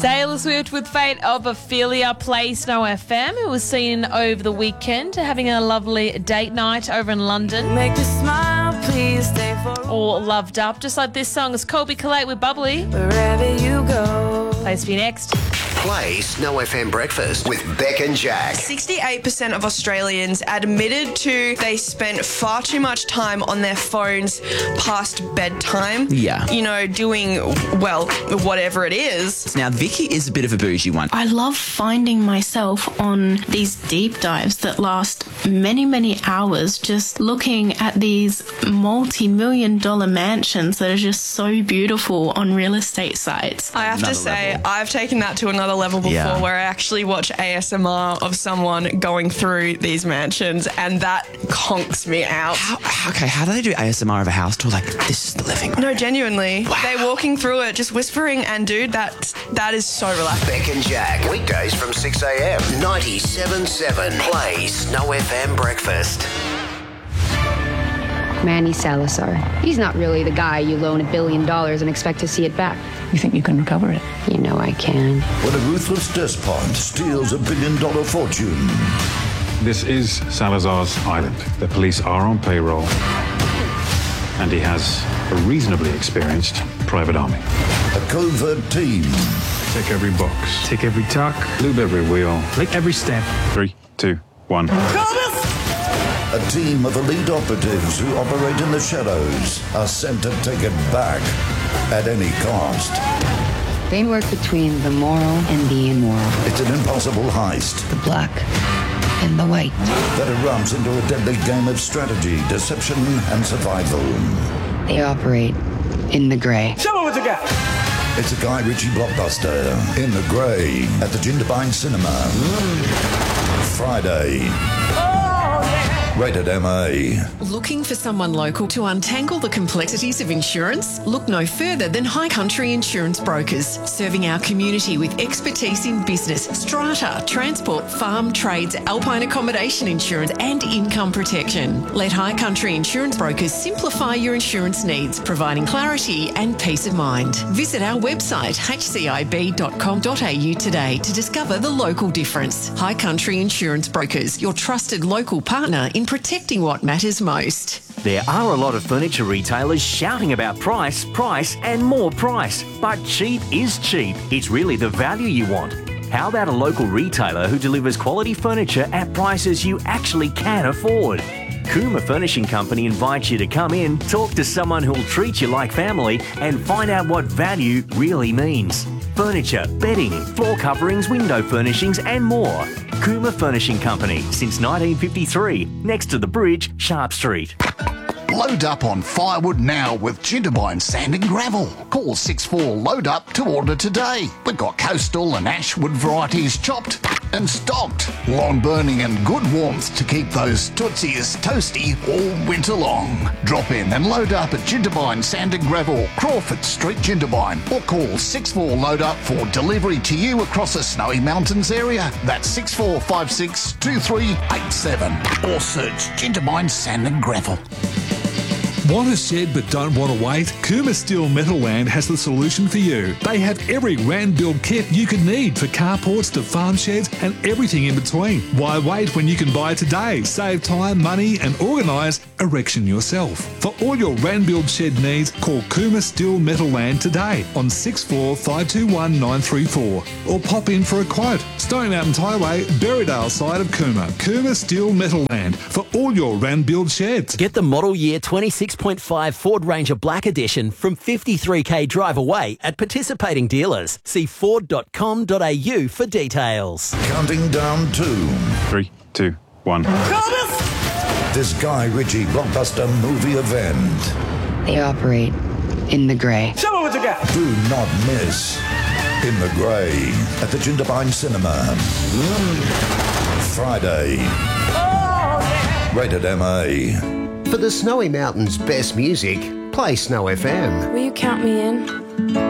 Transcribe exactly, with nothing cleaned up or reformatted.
Taylor Swift with Fate of Ophelia Play Snow F M, who was seen over the weekend having a lovely date night over in London. Make me smile, please stay for All loved up, just like this song is Colby Collate with Bubbly. wherever you go. Plays for you next. Play Snow F M Breakfast with Beck and Jack. sixty-eight percent of Australians admitted to they spent far too much time on their phones past bedtime. Yeah. You know, doing, well, whatever it is. Now, Vicky is a bit of a bougie one. I love finding myself on these deep dives that last many, many hours just looking at these multi-million dollar mansions that are just so beautiful on real estate sites. I have Another to say, level. I've taken that to another level before Yeah. where I actually watch A S M R of someone going through these mansions, and that conks me out. How, how- okay, how do they do A S M R of a house tour? Like, this is the living room. No, genuinely. They're walking through it, just whispering, and dude, that that is so relaxing. Beck and Jack. Weekdays from six a.m. ninety-seven point seven. Play Snow F M Breakfast. Manny Salazar. He's not really the guy you loan a billion dollars and expect to see it back. You think you can recover it? You know I can. When a ruthless despot steals a billion-dollar fortune, This is Salazar's island. The police are on payroll, and he has a reasonably experienced private army. a covert team Tick every box. Tick every tuck. Lube every wheel. Lick every step. Three, two, one. A team of elite operatives who operate in the shadows are sent to take it back at any cost. They work between the moral and the immoral. It's an impossible heist The black and the white. that erupts into a deadly game of strategy, deception, and survival. They operate in the gray. It's a Guy Ritchie blockbuster, In the Grey, at the Jindabyne Cinema. Friday. Rated M A. Looking for someone local to untangle the complexities of insurance? Look no further than High Country Insurance Brokers, serving our community with expertise in business, strata, transport, farm, trades, alpine accommodation insurance and income protection. Let High Country Insurance Brokers simplify your insurance needs, providing clarity and peace of mind. Visit our website h c i b dot com dot a u today to discover the local difference. High Country Insurance Brokers, your trusted local partner in protecting what matters most. There are a lot of furniture retailers shouting about price, price and more price. But cheap is cheap. It's really the value you want. How about a local retailer who delivers quality furniture at prices you actually can afford? Kuma Furnishing Company invites you to come in, talk to someone who'll treat you like family and find out what value really means. Furniture, bedding, floor coverings, window furnishings and more. Kuma Furnishing Company, since nineteen fifty-three, next to the bridge, Sharp Street. Load up on firewood now with Jindabyne Sand and Gravel. Call six four load up to order today. We've got coastal and ashwood varieties chopped and stocked. Lawn burning and good warmth to keep those tootsies toasty all winter long. Drop in and load up at Jindabyne Sand and Gravel, Crawford Street, Jindabyne, or call six four load up for delivery to you across the Snowy Mountains area. That's six four five six two three eight seven, or search Jindabyne Sand and Gravel. Want a shed but don't want to wait? Kuma Steel Metal Land has the solution for you. They have every Rand build kit you could need for carports to farm sheds and everything in between. Why wait when you can buy today? Save time, money and organise erection yourself. For all your Rand build shed needs, call Kuma Steel Metal Land today on six four five two one nine three four or pop in for a quote. Stone Mountains Highway, Berrydale side of Kuma. Kuma Steel Metal Land for all your Rand build sheds. Get the model year twenty-six point five Ford Ranger Black Edition from fifty-three k drive away at participating dealers. See ford dot com dot a u for details. Counting down to Three, two, one. this Guy Ritchie blockbuster movie event. They operate in the gray. Do not miss In the Grey at the Jindabyne Cinema. Friday. Rated M A. For the Snowy Mountains' best music, play Snow F M. Will you count me in?